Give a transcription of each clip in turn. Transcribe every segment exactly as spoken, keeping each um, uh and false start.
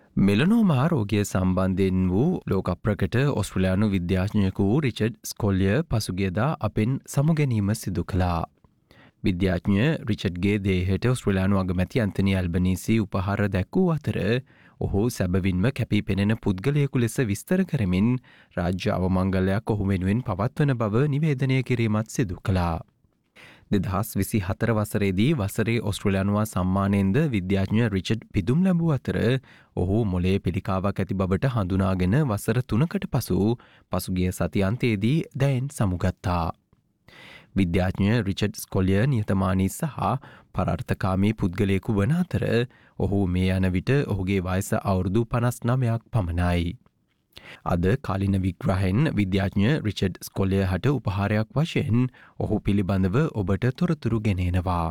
මෙලනෝමා රෝගය සම්බන්ධයෙන් වූ ලෝක ප්‍රකට ඔස්ට්‍රලයානු විද්‍යාඥයකු රිචඩ් ස්කොල්ලිය පසුගියදා අපෙන් සමුගැනීම සිදු කළා. විද්‍යාඥ රිචඩ්ගේ දේහට ඔස්ට්‍රලයානු අගමැති ඇන්තනි ඇල්බනීසි උපහාර දැක්වූ අතර ඔහු සැබවින්ම කැපී පෙනෙන පුද්ගලයෙකු ලෙස විස්තර කරමින් රාජ්‍ය අවමංගලයක් ඔහු වෙනුවෙන් පවත්වන බව නිවේදනය කිරීමත් සිදු කළා. දෙදහස් විසි හතර වසරේදී වසරේ ඔස්ට්‍රලයානුවා සම්මානයෙන්ද විද්‍යාඥ රිචඩ් පිදුම් ලැබූ අතර ඔහු මොලේ පිළිකාවක් ඇති බවට හඳුනාගෙන වසර තුනකට පසු පසුගිය සතියන්තයේදී දැයෙන් සමුගත්තා. විද්‍යාඥ රිචඩ් ස්කොලිය නියතමානී සහ පරාර්ථකාමී පුද්ගලයෙකු වන අතර ඔහු මේ යන විට ඔහුගේ වයස අවුරුදු පනස් නවයක් පමණයි. අද කාලින විග්‍රහෙන් විද්‍යාඥ රිචඩ් ස්කොලිය හට උපහාරයක් වශයෙන් ඔහු පිළිබඳව ඔබට තොරතුරු ගෙනෙනවා.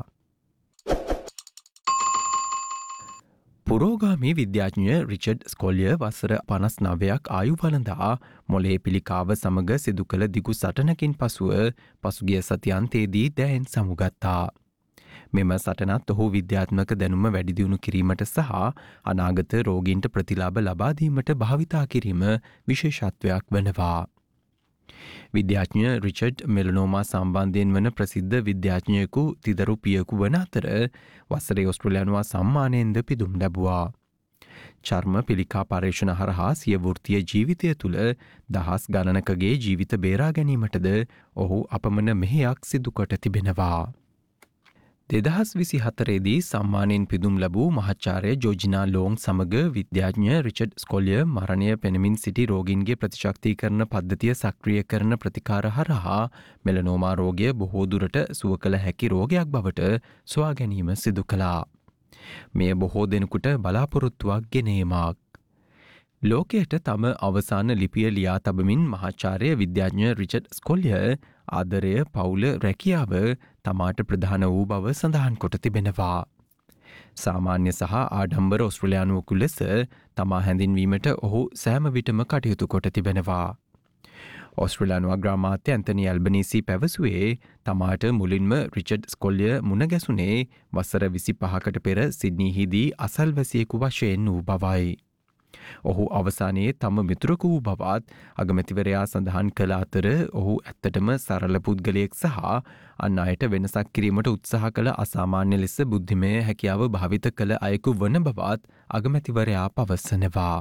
පුරෝගාමී විද්‍යාඥ රිචඩ් ස්කොලිය වසර පනස් නවයක් ආයු වළඳා මොලේ පිළිකාව සමග සිදු කළ දිගු සටනකින් පසුව පසුගිය සතියන්තයේදී දැයෙන් සමුගත්තා. මෙම සටනත් ඔහු විද්‍යාත්මක දැනුම වැඩිදියුණු කිරීමට සහ අනාගත රෝගීන්ට ප්‍රතිලාභ ලබාදීමට භාවිතා කිරීම විශේෂත්වයක් වනවා. විද්‍යාඥ රිචඩ් මෙලනෝමා සම්බන්ධයෙන් වන ප්‍රසිද්ධ විද්‍යාඥයකු තිදරු පියකු වන අතර වසරේ ඔස්ට්‍රලයානුවා සම්මානයෙන්ද පිදුම් ලැබුවා. චර්ම පිළිකා පර්යේෂණ හරහා සිය වෘත්තීය ජීවිතය තුළ දහස් ගණනකගේ ජීවිත බේරා ගැනීමටද ඔහු අපමණ මෙහෙයක් සිදුකොට තිබෙනවා. දෙදහස් විසි හතරේදී සම්මානයෙන් පිදුම් ලැබූ මහාචාර්ය ජෝජිනා ලෝං සමග විද්‍යාඥ රිචඩ් ස්කොලිය මරණය පෙනෙමින් සිටි රෝගීන්ගේ ප්‍රතිශක්තිකරණ පද්ධතිය සක්‍රිය කරන ප්‍රතිකාර හරහා මෙලනෝමා රෝගය බොහෝ දුරට සුව කළ හැකි රෝගයක් බවට සොයා ගැනීම සිදු කළා. මෙය බොහෝ දෙනෙකුට බලාපොරොත්තුවක් ගෙනීමක්. ලෝකයට තම අවසාන ලිපිය ලියා තබමින් මහාචාර්ය විද්‍යාඥ රිචඩ් ස්කොලිය ආදරය පවුල රැකියාව තමාට ප්‍රධාන වූ බව සඳහන් කොට තිබෙනවා. සාමාන්‍ය සහ ආඩම්බර ඔස්ට්‍රලයානුවකු ලෙස තමා හැඳින්වීමට ඔහු සෑම විටම කටයුතු කොට තිබෙනවා. ඔස්ට්‍රලයානු අග්‍රාමාත්‍ය ඇන්තනි ඇල්බනීසි පැවසුවේ තමාට මුලින්ම රිචඩ් ස්කොල්ලිය මුණ ගැසුනේ වසර විසි පහකට පෙර සිඩ්නීහිදී අසල්වැසියෙකු වශයෙන් වූ බවයි. ඔහු අවසානයේ තම මිතුරකු වූ බවත් අගමැතිවරයා සඳහන් කළ අතර ඔහු ඇත්තටම සරල පුද්ගලයෙක් සහ අන් අයට වෙනසක් කිරීමට උත්සාහ කළ අසාමාන්‍ය ලෙස බුද්ධිමය හැකියාව භාවිත කළ අයෙකු වන බවත් අගමැතිවරයා පවසනවා.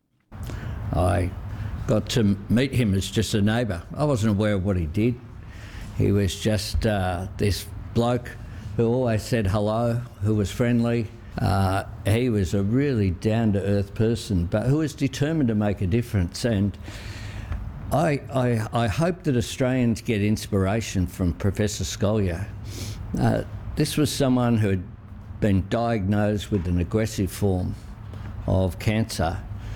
I got to meet him as just a neighbour. I wasn't aware of what he did. He was just uh, this bloke who always said hello, who was friendly. Uh, he was a really down-to-earth person, but who was determined to make a difference. And I, I, I hope that Australians get inspiration from Professor Scolyer. Uh, this was someone who had been diagnosed with an aggressive form of cancer,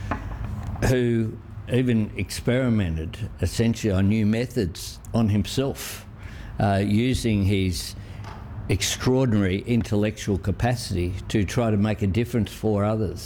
who even experimented essentially on new methods on himself, uh, using his extraordinary intellectual capacity to try to make a difference for others.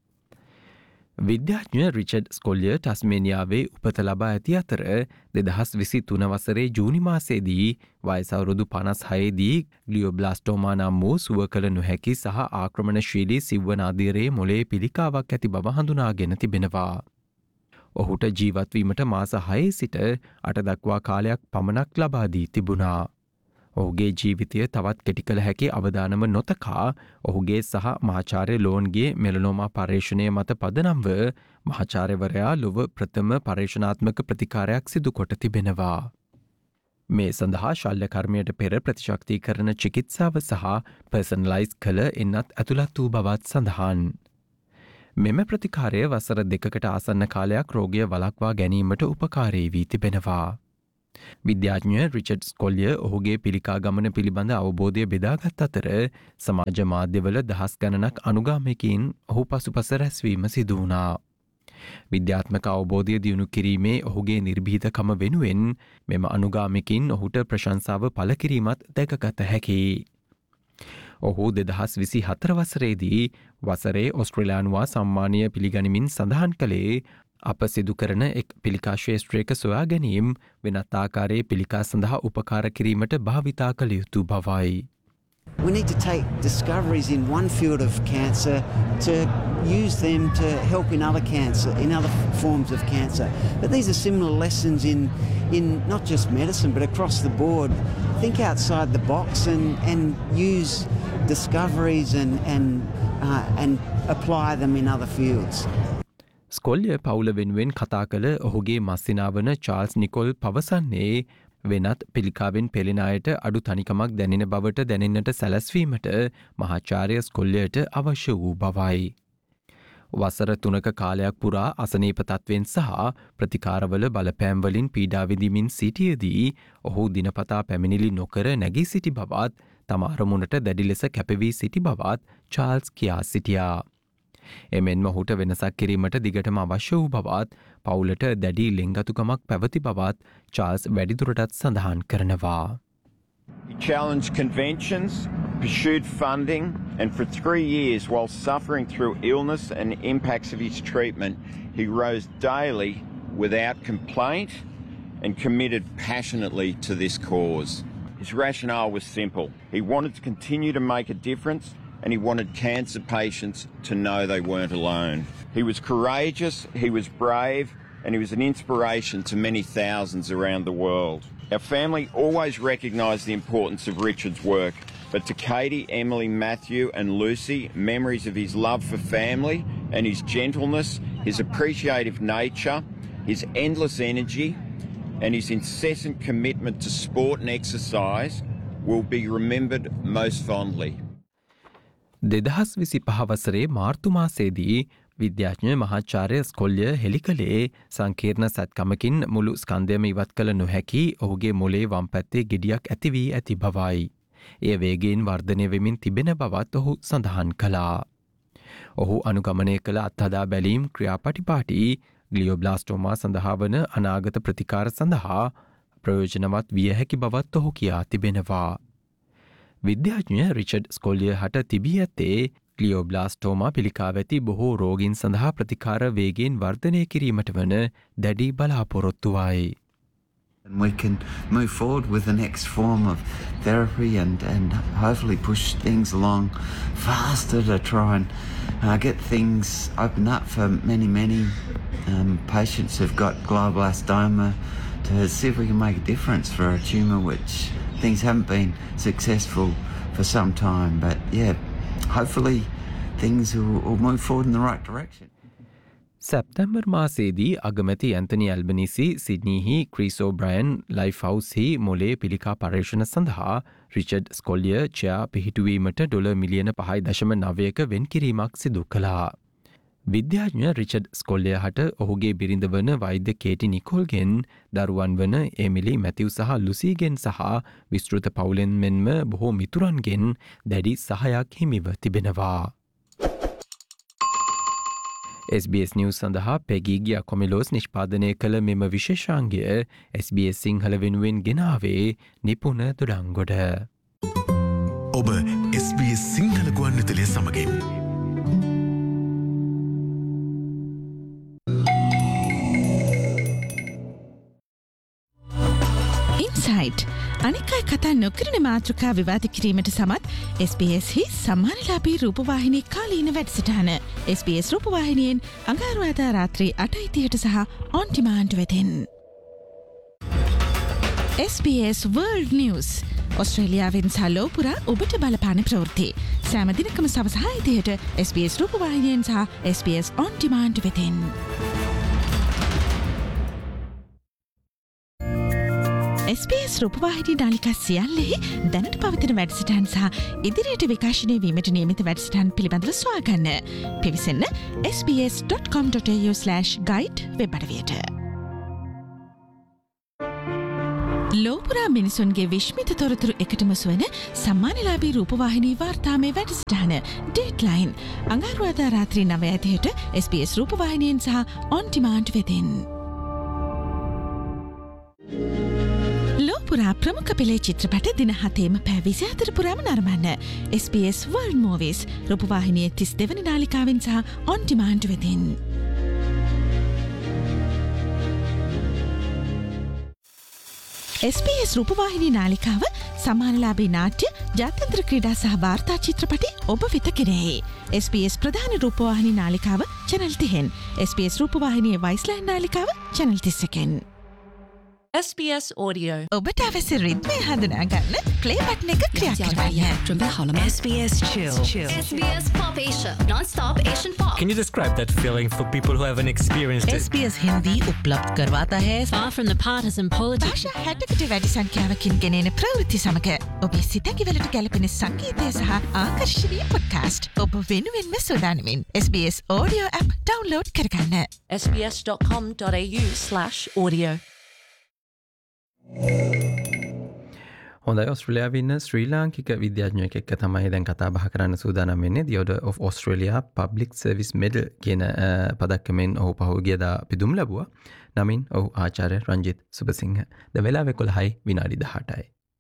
විද්‍යාඥ Richard ස්කොල්ලිය ටස්මේනියාවේ උපත ලබා ඇති අතර දෙදහස් විසි තුන වසරේ ජූනි මාසයේදී වයස අවුරුදු පනස් හයේදී ග්ලියෝබ්ලාස්ටෝමා නම් වූ සුව කළ නොහැකි සහ ආක්‍රමණශීලී සිව්වන අධීරයේ මොලේ පිළිකාවක් ඇති බව හඳුනාගෙන තිබෙනවා. ඔහුට ජීවත්වීමට මාස හයේ සිට අට දක්වා කාලයක් පමණක් ලබා දී තිබුණා. ඔහුගේ ජීවිතය තවත් කෙටි කළ හැකි අවදානම නොතකා ඔහුගේ සහ මහාචාර්ය ලෝන්ගේ මෙලනෝමා පර්යේෂණය මත පදනම්ව මහාචාර්යවරයා ලොව ප්‍රථම පර්යේෂණාත්මක ප්‍රතිකාරයක් සිදු කොට තිබෙනවා. මේ සඳහා ශල්‍ය කර්මයට පෙර ප්‍රතිශක්තිකරණ චිකිත්සාව සහ පර්සනලයිස් කළ එන්නත් ඇතුළත් වූ බවත් සඳහන්. මෙම ප්‍රතිකාරය වසර දෙකකට ආසන්න කාලයක් රෝගය වළක්වා ගැනීමට උපකාරී වී තිබෙනවා. විද්‍යාඥ රිචඩ් ස්කොල්ලිය ඔහුගේ පිළිකා ගමන පිළිබඳ අවබෝධය බෙදාගත් අතර සමාජ මාධ්‍යවල දහස් ගණනක් අනුගාමිකයින් ඔහු පසුපස රැස්වීම සිදු වුණා. විද්‍යාත්මක අවබෝධය දියුණු කිරීමේ ඔහුගේ නිර්භීතකම වෙනුවෙන් මෙම අනුගාමිකින් ඔහුට ප්‍රශංසාව පළ කිරීමත් දැකගත හැකියි. ඔහු දෙදහස් විසි හතර වසරේදී වසරේ ඔස්ට්‍රලයානුවා සම්මානය පිළිගනිමින් සඳහන් කළේ අප සිදු කරන එක් පිළිකා ශේෂ්ත්‍රයක සොයා ගැනීම් වෙනත් ආකාරයේ පිළිකා සඳහා උපකාර කිරීමට භාවිතා කළ යුතු බවයි. We need to take discoveries in one field of cancer to use them to help in other cancer, in other forms of cancer. But these are similar lessons in, in not just medicine, but across the board. Think outside the box and, and use discoveries and, and, uh, and apply them in other fields. ස්කොල්ය පවුල වෙනුවෙන් කතා කළ ඔහුගේ මස්සිනාවන Charles නිකොල් පවසන්නේ වෙනත් පිළිකාවෙන් පෙළෙන අයට අඩු තනිකමක් දැනෙන බවට දැනෙන්නට සැලැස්වීමට මහාචාර්ය ස්කොල්ලයට අවශ්‍ය වූ බවයි. වසර තුනක කාලයක් පුරා අසනීප තත්වෙන් සහ ප්‍රතිකාරවල බලපෑම්වලින් පීඩාවිදිමින් සිටියදී ඔහු දිනපතා පැමිණිලි නොකර නැගී සිටි බවත් තම අරමුණට දැඩි ලෙස කැපවී සිටි බවත් චාල්ස් කියා සිටියා. එමෙන්ම ඔහුට වෙනසක් කිරීමට දිගටම අවශ්‍ය වූ බවත් පවුලට දැඩි ලෙන්ගතුකමක් පැවති බවත් චාල්ස් වැඩිදුරටත් සඳහන් කරනවා. He challenged conventions, pursued funding, and for three years, while suffering through illness and impacts of his treatment, he rose daily without complaint and committed passionately to this cause. His rationale was simple. He wanted to continue to make a difference, and he wanted cancer patients to know they weren't alone. He was courageous, he was brave, and he was an inspiration to many thousands around the world. Our family always recognised the importance of Richard's work, but to Katie, Emily, Matthew and Lucy, memories of his love for family and his gentleness, his appreciative nature, his endless energy and his incessant commitment to sport and exercise will be remembered most fondly. දෙදහස් විසි පහ වසරේ මාර්තු මාසේදී විද්‍යාඥ මහාචාර්ය ස්කොල්ය හෙළි කළේ සංකීර්ණ සැත්කමකින් මුළු ස්කන්ධයම ඉවත් කළ නොහැකි ඔහුගේ මොලේ වම් පැත්තේ ගෙඩියක් ඇති වී ඇති බවයි. එය වේගයෙන් වර්ධනය වෙමින් තිබෙන බවත් ඔහු සඳහන් කළා. ඔහු අනුගමනය කළ අත්හදා බැලීම් ක්‍රියාපටිපාටි ග්ලියෝබ්ලාස්ටෝමා සඳහා වන අනාගත ප්‍රතිකාර සඳහා ප්‍රයෝජනවත් විය හැකි බවත් ඔහු කියා තිබෙනවා. විද්‍යාඥ රිචඩ් ස්කොල්ය හට තිබී ඇත්තේ ග්ලියෝබ්ලාස්ටෝමා පිළිකාව ඇති බොහෝ රෝගීන් සඳහා ප්‍රතිකාර වේගයෙන් වර්ධනය කිරීමට වන දැඩි බලාපොරොත්තුවයි. And we can move forward with the next form of therapy and, and hopefully push things along faster to try and uh, get things opened up for many, many um, patients who've got glioblastoma to see if we can make a difference for a tumour which things haven't been successful for some time. But yeah, hopefully things will, will move forward in the right direction. සැප්තැම්බර් මාසේදී අගමැති Anthony Albanese සිඩ්නීහි ක්‍රීසෝ Brian life හවුස්හි මොලේ පිළිකා පර්යේෂණ සඳහා Richard ස්කොල්ය චයා පිහිටුවීමට dollar මිලියන පහයි දශම නවයක වෙන් කිරීමක් සිදු කළා. විද්‍යාඥ රිචඩ් ස්කොල්ය හට ඔහුගේ බිරිඳ වන වෛද්‍ය කේටි නිකෝල්ගෙන් දරුවන් වන එමිලි මැතිව් සහ ලුසීගෙන් සහ විස්තෘත පවුලෙන් මෙන්ම බොහෝ මිතුරන්ගෙන් දැඩි සහයක් හිමිව තිබෙනවා. එස් බී එස් නිවස් සඳහා පැගීගිය කොමිලෝස් නිෂ්පාදනය කළ මෙම විශේෂාංගය එස් බී එස් සිංහල වෙනුවෙන් ගෙනාවේ නිපුණ දොඩංගොඩ. ඔබ එස් බී එස් සිංහල ගුවන්විදුලිය සමගින් අනිකයි කතා නොකරන මාතෘකා විවාද කිරීමට සමත් එස් බී එස් හි සම්මානලාභී රූපවාහිනී කාලීන වැඩසටහන එස් බී එස් රූපවාහිනියෙන් අඟහරුවාදා රාත්‍රී අටයි තිහට සහ ඔන් ඩිමාන්ඩ් වෙතින්. S B S World News ඔස්ට්‍රේලියාවෙන් සහ ලෝපුරා ඔබට බලපාන ප්‍රවෘත්ති සෑම දිනකම සවස හය තිහට එස් බී එස් රූපවාහිනියෙන් සහ S B S on demand වෙතින්. එස් බී එස් රූපවාහිනී නාලිකා සියල්ලෙහි දැනට පවතින වැඩසටහන් සහ ඉදිරියට විකාශනය වීමට නියමිත වැඩසටහන් පිළිබඳව සොයාගන්න. පිවිසන්න S B S dot කොම් dot ඒයු slash guide web අඩවියට. ලෝපුරා මිනිසුන්ගේ විශ්මිත තොරතුරු එකටම සුවන සම්මානලාභී රූපවාහිනී වාර්තාමය වැඩසටහන ඩේට්ලයින් අඟහරුවාදා රාත්‍රී නවය තිහට එස් බී එස් රූපවාහිනියෙන් සහ ඔන් ඩිමාන්ඩ් වෙතින්. පුරා ප්‍රමුඛ පෙළේ චිත්‍රපට දින හතේම පැය විසිහතර පුරාම නරඹන්න. S B S World Movies රූපවාහිනියේ තිස් දෙවැනි නාලිකාවෙන් සහ ඔන් ඩිමාන්ඩ් වෙතින්. එස් බී එස් රූපවාහිනී නාලිකාව සම්මානලාභී නාට්‍ය, ජාත්‍යන්තර ක්‍රීඩා සහ වාර්තා චිත්‍රපටි ඔබ වෙත කෙරෙහි. එස් බී එස් ප්‍රධාන රූපවාහිනී නාලිකාව channel තිහෙන්. එස් බී එස් රූපවාහිනියේ වයිස්ලෑන්ඩ් නාලිකාව channel තිස්සකෙන්. S B S Audio. ඔබට අවශ්‍ය රිද්මය හඳුනා ගන්න ප්ලේ බටන් එක ක්‍රියාත්මක S B S Chill. S B S Pop Asia, non-stop Asian pop. Can you describe that feeling for people who haven't experienced it? S B S Hindi उपलब्ध करवाता है far from the partisan politics. භාෂා හැටකට වැඩි සංඛ්‍යාවකින් ගෙනෙන ප්‍රවෘත්ති සමග ඔබේ සිතැඟිවලට ගැලපෙන සංගීතය සහ ආකර්ශනීය පොඩ්කාස්ට් ඔබ වෙනුවෙන්ම සූදානමින් S B S Audio app download කරගන්න. S B S dot com dot a u slash audio. හොඳයි ඔස්ට්‍රේලියාවේ ඉන්න ශ්‍රී ලාංකික විද්‍යාඥයෙක් එක්ක තමයි දැන් කතා බහ කරන්න සූදානම් වෙන්නේ. The Order of Australia Public Service Medal කියන පදක්කමෙන් ඔහු පහුගියදා පිදුම් ලැබුවා. නමින් ඔහු ආචාර්ය රංජිත් සුබසිංහ. ද වෙලාව එකොළහයි විනාඩි දහඅටයි.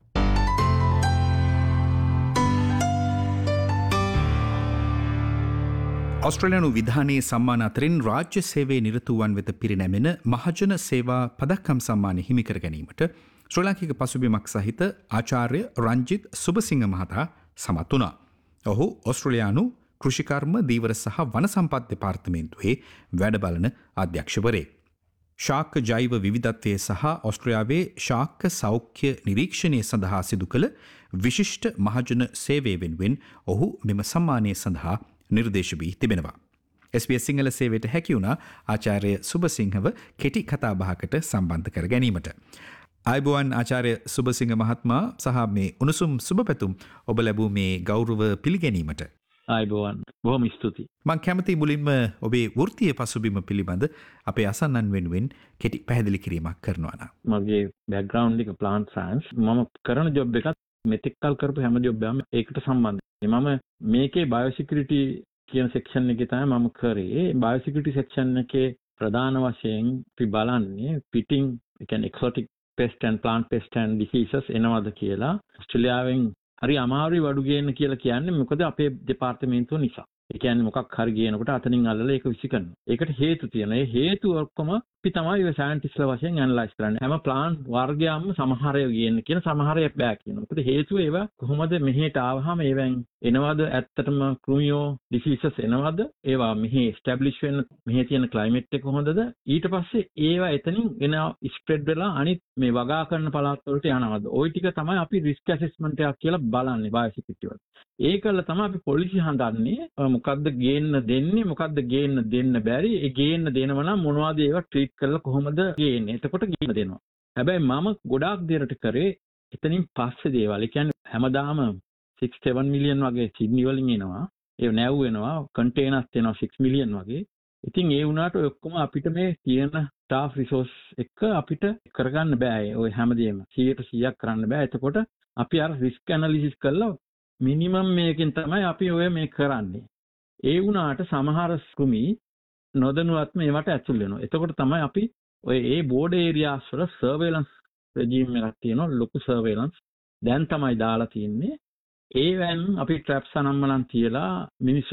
ඔස්ට්‍රේලියානු විධානයේ සම්මාන අතරින් රාජ්‍ය සේවයේ නිරතුවන් වෙත පිරිනැමෙන මහජන සේවා පදක්කම් සම්මානය හිමි කර ගැනීමට ශ්‍රී ලාංකික පසුබිමක් සහිත ආචාර්ය රංජිත් සුබසිංහ මහතා සමත් වුණා. ඔහු ඔස්ට්‍රේලියානු කෘෂිකර්ම දීවර සහ වන සම්පත් දෙපාර්තමේන්තුවේ වැඩ බලන අධ්‍යක්ෂවරයෙක්. ශාක්‍ය ජෛව විවිධත්වය සහ ඔස්ට්‍රේලියාවේ ශාක්‍ය සෞඛ්‍ය නිරීක්ෂණය සඳහා සිදු කළ විශිෂ්ට මහජන සේවය වෙනුවෙන් ඔහු මෙම සම්මානය සඳහා නිර්දේශ වී තිබෙනවා. S B S සිංහල සේවයට හැකි වුණා ආචාර්ය සුබසිංහව කෙටි කතා බහකට සම්බන්ධ කර ගැනීමට. ආයුබෝවන් ආචාර්ය සුබසිංහ මහත්මයා සහ මේ උණුසුම් සුබ පැතුම් ඔබ ලැබූ මේ ගෞරව පිළිගැනීමට. ආයුබෝවන් බොහොම ස්තුතියි. මම කැමති මුලින්ම ඔබේ වෘත්තීය පසුබිම පිළිබඳ අපේ අසන්නන් වෙනුවෙන් කෙටි පැහැදිලි කිරීමක් කරනවා නම්. මගේ බෑග්ග්‍රවුන්ඩ් එක ප්ලාන්ට් සයන්ස්. මම කරන ජොබ් එකත් මෙතෙක් කල් කරපු හැම ජොබ් එකම ඒකට සම්බන්ධයි. මම මේකේ බයෝසිකියුරිටි කියන සෙක්ෂන් එකේ තමයි මම කරේ. බයෝසිකියුරිටි සෙක්ෂන් එකේ ප්‍රධාන වශයෙන් අපි බලන්නේ පිටින් ඒ කියන්නේ එක්සොටික් pest and plant pest and diseases එනවද කියලා. ඔස්ට්‍රේලියාවෙන් හරි අමාරුයි වඩු ගේන්න කියලා කියන්නේ මොකද අපේ දෙපාර්තමේන්තුව නිසා. ඒ කියන්නේ මොකක් හරි ගේනකොට අතනින් අල්ලලා ඒක විසි කරනවා. ඒකට හේතු තියෙනවා. ඒ හේතු ඔක්කොම අපි තමයි ඒ සයන්ටිස්ට්ලා වශයෙන් ඇනලයිස් කරන්නේ. හැම ප්ලාන්ට් වර්ගයක්ම සමහරය ගේන්න කියන සමහරය බෑ කියනවා. මොකද හේතුව ඒවා කොහොමද මෙහෙට ආවහම ඒවෙන් එනවද ඇත්තටම ක්‍රිමියෝ ඩිසීසස් එනවද? ඒවා මෙහි ස්ටැබ්ලිෂ් වෙන්න මෙහි තියෙන ක්ලයිමේට් එක කොහොමදද? ඊට පස්සේ ඒවා එතනින් එන ස්ප්‍රෙඩ් වෙලා අනිත් මේ වගා කරන පළාත් වලට යනවද? ওই ටික තමයි අපි රිස්ක් ඇසෙස්මන්ට් එකක් කියලා බලන්නේ බයෝසිකියුරිටි වල. ඒකල තමයි අපි පොලිසි හඳන්නේ මොකද්ද ගේන්න දෙන්නේ මොකද්ද ගේන්න දෙන්න බැරි ඒ ගේන්න දෙනවා නම් මොනවද ඒවා ට්‍රීට් කරලා කොහොමද ගේන්නේ එතකොට ගේන්න දෙනවා. හැබැයි මම ගොඩාක් දෙරට කරේ එතනින් පස්සේ දේවල්. ඒ කියන්නේ හැමදාම six seven මිලියන් වගේ සිඩ්නි වලින් එනවා. ඒ නැව් වෙනවා කන්ටේනර්ස් එනවා six මිලියන් වගේ. ඉතින් ඒ වුණාට ඔය ඔක්කොම අපිට මේ තියෙන ස්ටාෆ් රිසෝස් එක අපිට කරගන්න බෑ. ඔය හැමදේම one hundred percent කරන්න බෑ. එතකොට අපි අර රිස්ක් ඇනලිසිස් කරලා මිනිමම් මේකෙන් තමයි අපි ඔය මේ කරන්නේ. ඒ වුණාට සමහර කෘමි නොදැනුවත්ම ඒවට ඇතුල් වෙනවා. එතකොට තමයි අපි ඔය ඒ බෝඩ් ඒරියාස් වල සර්වේලන්ස් රෙජිම් එකක් තියෙනවා. ලොකු සර්වේලන්ස් දැන් තමයි දාලා තියෙන්නේ. ඒවෙන් අපි ට්‍රැප්ස් අනම්මනම් තියලා මිනිස්සු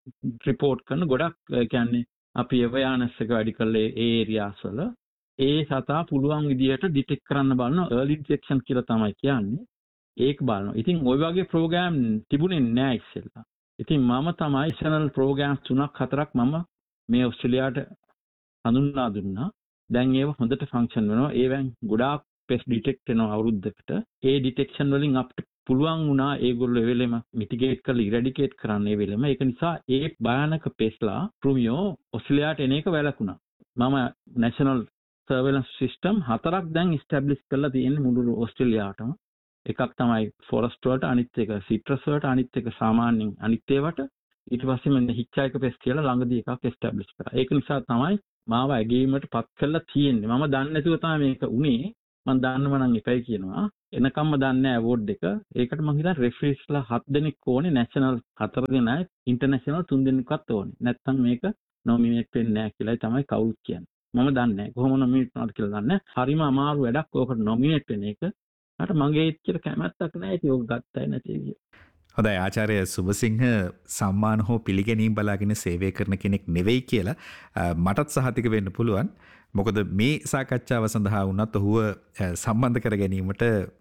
රිපෝට් කරන ගොඩක් කියන්නේ අපි අවයානස් එක වැඩි කළේ ඒ ඒරියාස් වල ඒ සතා පුළුවන් විදියට ඩිටෙක්ට් කරන්න බලන early detection කියලා තමයි කියන්නේ. ඒක බලනවා. ඉතින් ওই වගේ ප්‍රෝග්‍රෑම් තිබුණේ නෑ ඉස්සෙල්ලා. ඉතින් මම තමයි ඉෂනල් ප්‍රෝග්‍රෑම්ස් තුනක් හතරක් මම මේ ඔස්ට්‍රේලියාවට හඳුන්වා දුන්නා. දැන් ඒව හොඳට ෆන්ක්ෂන් වෙනවා. ඒවෙන් ගොඩාක් පෙස්ට් ඩිටෙක්ට් වෙනවා අවුරුද්දකට. ඒ ඩිටෙක්ෂන් වලින් අපිට පුළුවන් වුණා ඒගොල්ලෝ ඒ වෙලෙම මිටිගේට් කරලා ඉරැඩිකේට් කරන්න ඒ වෙලෙම. ඒක නිසා ඒ භයානක පෙස්ලා ක්‍රිමියෝ ඔස්ට්‍රේලියාවට එන එක වැළකුණා. මම නැෂනල් සර්වේලන්ස් සිස්ටම් හතරක් දැන් ඉස්ටැබ්ලිෂ් කරලා තියෙන්නේ මුළු ඔස්ට්‍රේලියාවටම. එකක් තමයි ෆොරස්ට් වලට, අනිත් එක සිට්‍රස් වලට, අනිත් එක සාමාන්‍යයෙන් අනිත් ඒවට. ඊට පස්සේ මම හිච්චයික පෙස් කියලා ළඟදී එකක් එස්ටැබ්ලිෂ් කරා. ඒක නිසා තමයි මාව ඇගීමට පත් කරලා තියෙන්නේ. මම දන්නේ නැතුව තමයි මේක උනේ. මම දන්නව නම් එකයි කියනවා. එනකම්ම දන්නේ නැහැ අවෝඩ් එක. ඒකට මම හිතන්නේ රෙෆරිස්ලා හත් දෙනෙක් ඕනේ, නැෂනල් හතර දෙනයි, ඉන්ටර්නැෂනල් තුන් දෙනෙක්වත් ඕනේ. නැත්තම් මේක නොමිනේට් වෙන්නේ නැහැ කියලායි තමයි කවුරුත් කියන්නේ. මම දන්නේ නැහැ. කොහොම නොමිනේට් කරනවද කියලා දන්නේ නැහැ. හරිම අමාරු වැඩක් ඕකට නොමිනේට් වෙන එක. මට මගේ එච්චර කැමැත්තක් නැහැ. ඒක ඕක ගත්තයි නැති කිය. හොඳයි ආචාර්ය සුබසිංහ සම්මාන හෝ පිළිගැනීම් බලාගෙන සේවය කරන කෙනෙක් නෙවෙයි කියලා මටත් සහතික වෙන්න පුළුවන්. මොකද මේ සාකච්ඡාව සඳහා වුණත් ඔහුව සම්බන්ධ කර ගැනීමට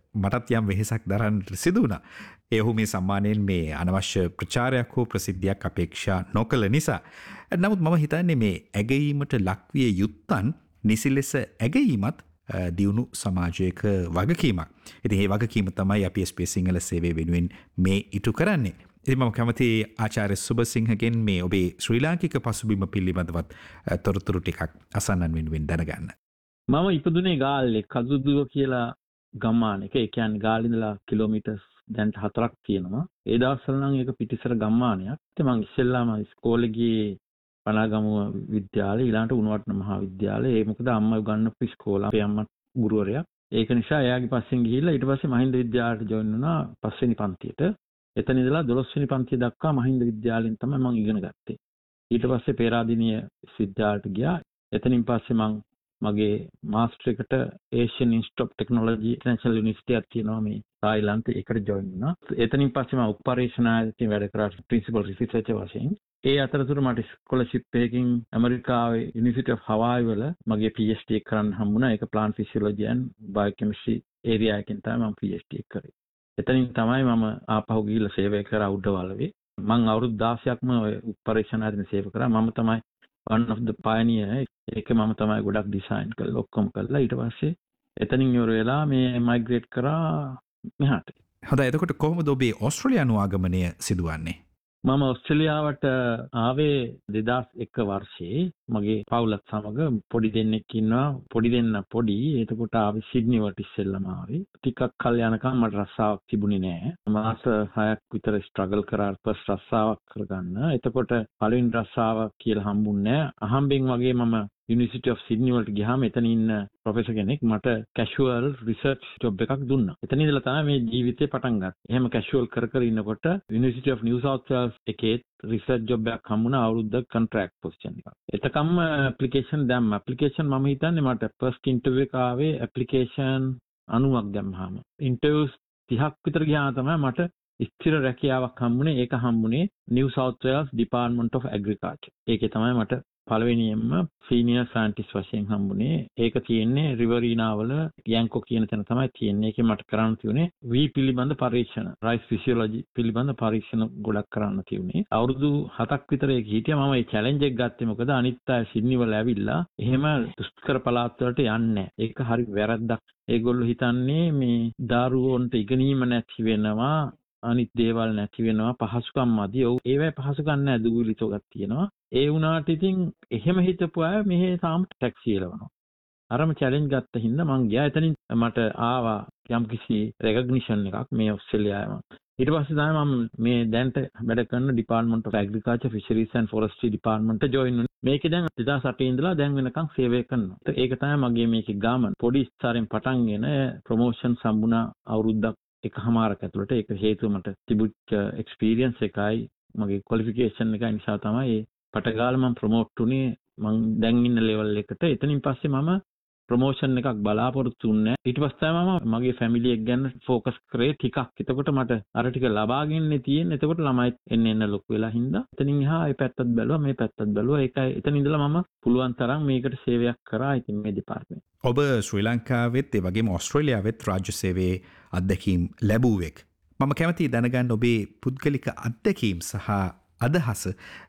මටත් යම් වෙහෙසක් දරන්නට සිදු වුණා. ඒ ඔහු මේ සම්මානයෙන් මේ අනවශ්‍ය ප්‍රචාරයක් හෝ ප්‍රසිද්ධියක් අපේක්ෂා නොකළ නිසා. නමුත් මම හිතන්නේ මේ ඇගීමට ලක්විය යුත්තන් නිසි ලෙස ඇගීමත් දියුණු සමාජයක වගකීමක්. ඉතින් මේ වගකීම තමයි අපි එස් බී එස් සිංහල සේවය වෙනුවෙන් මේ ඉටු කරන්නේ. ඉතින් මම කැමති ආචාර්ය සුබසිංහගෙන් මේ ඔබේ ශ්‍රී ලාංකික පසුබිම පිළිබඳවත් තොරතුරු ටිකක් අසන්නන් වෙනුවෙන් දැනගන්න. මම ඉපදුනේ ගාල්ලේ කදුදුව කියලා ගම්මානයක. ඒ කියන්නේ ගාල්ලේ ඉඳලා කිලෝමීටර්ස් දැන් හතරක් තියෙනවා. ඒ දවස්වල නම් ඒක පිටිසර ගම්මානයක්. ඉතින් මම ඉස්සෙල්ලාම ඉස්කෝලේ ගියේ පනාගමුව විද්‍යාලේ, ඊළඟට උණුවටන මහා විද්‍යාලේ. ඒ මොකද අම්මා උගන්වපු ඉස්කෝල. අපේ අම්මා ගුරුවරයා. ඒක නිසා එයාගේ පස්සෙන් ගිහිල්ලා ඊට පස්සේ මහින්ද විද්‍යාලයට ජොයින් වුණා පස්වෙනි පන්තියට. එතන ඉඳලා දොළොස් වෙනි පන්තිය දක්වා මහින්ද විද්‍යාලයෙන් තමයි මම ඉගෙන ගත්තේ. ඊට පස්සේ පේරාදෙණිය විශ්වවිද්‍යාලයට ගියා. එතනින් පස්සේ මම මගේ මාස්ටර් එකට Asian institute of technology international university එකක් තියෙනවා මේ තායිලන්තේ. ඒකට ජොයින් වුණා. එතනින් පස්සේ මම උපපරීක්ෂණායතනයේ වැඩ කරා ප්‍රින්සිපල් රිසර්චර් වශයෙන්. ඒ අතරතුර මට ස්කෝලර්ෂිප් එකකින් ඇමරිකාවේ යුනිවර්සිටි ඔෆ් හවායි වල මගේ පී එච් ඩී එක කරන්න හම්බුණා. ඒක plant physiology and biochemistry area එකෙන් තමයි මම පී එච් ඩී එක කරේ. එතනින් තමයි මම ආපහු ගිහිල්ලා සේවය කරා උඩවලවේ. මම අවුරුදු දාසයක්ම ඔය උපපරීක්ෂණායතනයේ සේවය කරා. මම තමයි one of the pioneer. ඒක මම තමයි ගොඩක් ඩිසයින් කළා ඔක්කොම කළා. ඊට පස්සේ එතනින් ඉවර වෙලා මේ මයිග්‍රේට් කරා මෙහාට. හොඳයි. එතකොට කොහොමද ඔබේ ඕස්ට්‍රේලියානු ආගමනය සිදුවන්නේ? මම ඔස්ට්‍රේලියාවට ආවේ දෙදාස් එක වර්ෂයේ මගේ පවුලත් සමග. පොඩි දෙන්නෙක් ඉන්නවා. පොඩි දෙන්න පොඩි. එතකොට ආවේ සිඩ්නි වලට ඉස්සෙල්ලාම ආවේ. ටිකක් කල් යනකම් මට රස්සාවක් තිබුණේ නැහැ. මාස හයක් විතර ස්ට්‍රගල් කරා ෆස්ට් රස්සාවක් කරගන්න. එතකොට පළවෙනි රස්සාව කියලා හම්බුන්නේ නැහැ. අහම්බෙන් වගේ මම යුනිවර්සිටි ඔෆ් සිඩ්නි වලට ගියාම එතන ඉන්න ප්‍රොෆෙසර් කෙනෙක් මට කැෂුවල් රිසර්ච් ජොබ් එකක් දුන්නා. එතන ඉඳලා තමයි මේ ජීවිතේ පටන් ගත්තේ. එහෙම කැෂුවල් කර කර ඉන්නකොට university of New south Wales එකේ රිසර්ච් ජොබ් එකක් හම්බුණා අවුරුද්දක් කොන්ට්‍රැක්ට් පොසිෂන් එකක්. එතකම් ඇප්ලිකේෂන් දැම්ම. ඇප්ලිකේෂන් මම හිතන්නේ මට ෆස්ට් ඉන්ටර්විව් එක ආවේ ඇප්ලිකේෂන් අනූවක් දැම්මහම. ඉන්ටර්විව්ස් තිහක් විතර ගියාම තමයි මට ස්ථිර රැකියාවක් හම්බුනේ. ඒක හම්බුනේ New south Wales department of agriculture. ඒකේ තමයි මට පළවෙනියෙන්ම සීනියර් සයන්ටිස්ට් වශයෙන් හම්බුනේ. ඒක තියෙන්නේ රිවරීනා වල යැන්කෝ කියන තැන තමයි තියෙන්නේ. ඒකේ මට කරන්න තියුනේ වී පිළිබඳ පරීක්ෂණ, රයිස් ෆිසියොලොජි පිළිබඳ පරීක්ෂණ ගොඩක් කරන්න තියුනේ. අවුරුදු හතක් විතර ඒක හිටියා. මම මේ චැලෙන්ජ් එක ගත්තේ මොකද අනිත් අය සිඩ්නි වල ඇවිල්ලා එහෙම දුෂ්කර පළාත් වලට යන්නේ නැහැ. ඒක හරි වැරද්දක්. ඒගොල්ලෝ හිතන්නේ මේ දරුවන්ට ඉගෙනීම නැති වෙනවා, අනිත් දේවල් නැති වෙනවා, පහසුකම් මදි. ඔව් ඒවයි පහසුකම් නැහැ, දුගුලිතෝගක් තියෙනවා. ඒ වුණාට ඉතින් එහෙම හිතපු අය මෙහෙ තාම ටැක්සි එලවනවා. අරම චැලෙන්ජ් ගත්ත හින්දා මං ගියා. එතනින් මට ආවා යම්කිසි රෙකග්නිෂන් එකක් මේ ඔස්ට්‍රේලියාවේ. ඊට පස්සේ තමයි මම මේ දැන්ට වැඩ කරන department of agriculture ෆිෂරීස් and ෆොරස්ට්‍රි department එකට ජොයින් වුණේ. මේකේ දැන් දෙදාස් අටේ ඉඳලා දැන් වෙනකන් සේවය කරනවා. ඒක තමයි මගේ මේකේ ගාමන. පොඩි ස්තරෙන් පටන්ගෙන ප්‍රොමෝෂන් සම්බුණා අවුරුද්දක් එකමාරක් ඇතුළත. ඒක හේතුව මට තිබුච්ච එක්ස්පීරියන්ස් එකයි මගේ ක්වොලිෆිකේෂන් එකයි නිසා තමයි පටගාල මම ප්‍රොමෝට් උනේ. මං දැන් ඉන්න ලෙවල් එකට. එතනින් පස්සේ මම ප්‍රොමෝෂන් එකක් බලාපොරොත්තු වුණේ. ඊට පස්සේ මම මගේ ෆැමිලි එක ගැන ફોකස් කරේ ටිකක්. එතකොට මට අර ටික ලබාගෙන්නේ තියෙන්නේ. එතකොට ළමයි එන්න එන්න ලොකු වෙලා හින්දා එතනින් එහා මේ පැත්තත් බැලුවා, මේ පැත්තත් බැලුවා. ඒකයි එතන ඉඳලා මම පුළුවන් තරම් මේකට සේවයක් කරා. ඉතින් මේ දෙපාර්තමේන්තුව. ඔබ ශ්‍රී ලංකාවෙත් ඒ වගේම ඕස්ට්‍රේලියාවෙත් රාජ්‍ය සේවයේ අත්දැකීම් ලැබුවෙක්. මම කැමතියි දැනගන්න ඔබේ පුද්ගලික අත්දැකීම් සහ අදහස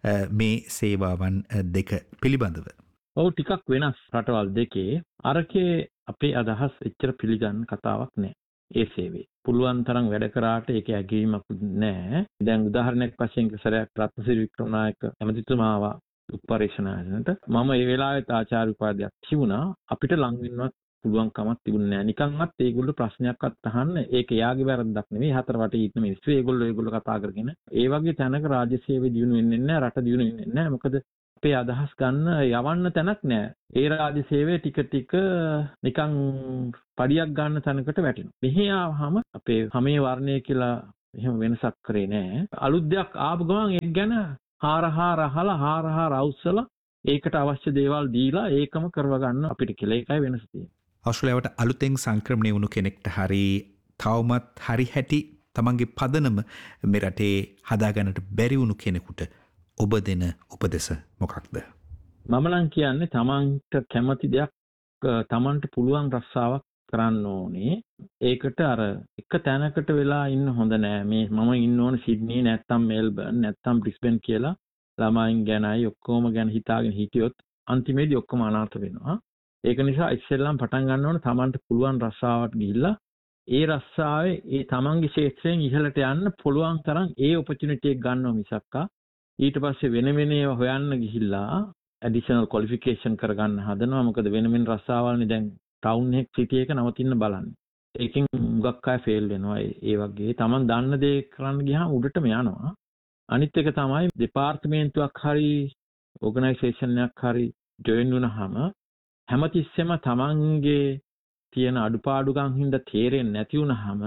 මේ සේවාවන් දෙක පිළිබඳව. ඔව් ටිකක් වෙනස් රටවල් දෙකේ. අරකේ අපේ අදහස් එච්චර පිළිගන්න කතාවක් නෑ. ඒ සේවයේ පුළුවන් තරම් වැඩ කරාට ඒකේ ඇගීමක් නෑ. දැන් උදාහරණයක් වශයෙන් සරයක් රත්නසිරි වික්‍රමනායක ඇමතිතුමා ආවා උපපරීක්ෂණායතනට. මම ඒ වෙලාවෙත් ආචාර්ය උපාධියක් තිබුණා. අපිට ලං වෙන්නවත් පුළුවන් කමක් තිබුණේ නෑ. නිකන්වත් ඒගොල්ලෝ ප්‍රශ්නයක්වත් අහන්න ඒක යාගේ වැරද්දක් නෙවෙයි. හතර වටේ ඉන්න මිනිස්සු ඒගොල්ලෝ ඒගොල්ලෝ කතා කරගෙන ඒ වගේ තැනක රාජ්‍ය සේවය දියුණු වෙන්නේ නෑ. රට දියුණු වෙන්නේ නෑ. මොකද අපේ අදහස් ගන්න යවන්න තැනක් නෑ. ඒ රාජ්‍ය සේවය ටික ටික නිකන් පඩියක් ගන්න තැනකට වැටෙනවා. මෙහි ආවහම අපේ හැමේ වර්ණය කියලා එහෙම වෙනසක් කරේ නෑ. අලුත් දෙයක් ආපු ගමන් ඒක ගැන හාරහාර අහලා හාරහාර අවුස්සලා ඒකට අවශ්‍ය දේවල් දීලා ඒකම කරව ගන්න අපිට කියලා. ඒකයි වෙනස තියෙන්නේ. ඔස්ට්‍රේලියාවට අලුතෙන් සංක්‍රමණය වුණු කෙනෙක්ට හරි තවමත් හරි හැටි තමන්ගේ පදනම මේ රටේ හදාගන්නට බැරි වුණු කෙනෙකුට ඔබ දෙන උපදෙස මොකක්ද? මම නම් කියන්නේ තමන්ට කැමති දෙයක් තමන්ට පුළුවන් රස්සාවක් කරන්න ඕනේ ඒකට අර එක තැනකට වෙලා ඉන්න හොඳ නෑ. මේ මම ඉන්න ඕනේ සිඩ්නි නැත්තම් මෙල්බර්න් නැත්තම් බ්‍රිස්බන් කියලා ළමයින් ගැනයි ඔක්කොම ගැන හිතාගෙන හිටියොත් අන්තිමේදී ඔක්කොම අනාථ වෙනවා. ඒක නිසා ඉස්සෙල්ලාම පටන් ගන්න ඕනේ Tamanට පුළුවන් රස්සාවට ගිහිල්ලා ඒ රස්සාවේ ඒ Tamanගේ ක්ෂේත්‍රයෙන් ඉහළට යන්න පුළුවන් තරම් ඒ ඔපචුනිටි එක ගන්නවා මිසක්කා ඊට පස්සේ වෙන වෙන ඒවා හොයන්න ගිහිල්ලා ඇඩිෂනල් ක්වොලිෆිකේෂන් කරගන්න හදනවා. මොකද වෙන වෙන රස්සාවල්නේ දැන් ටවුන් එක සිටි එක නවතින්න බලන්නේ. ඒකෙන් මුගක් අය ෆේල් වෙනවා. ඒ වගේ Taman දන්න දේ කරන්න ගියාම උඩටම යනවා. අනිත් එක තමයි දෙපාර්තමේන්තුවක් හරි ඕගනයිසේෂන් එකක් හරි ජොයින් වුණාම හැමතිස්සෙම Tamanගේ තියෙන අඩුපාඩුකම් හින්දා තේරෙන්නේ නැති වුණාම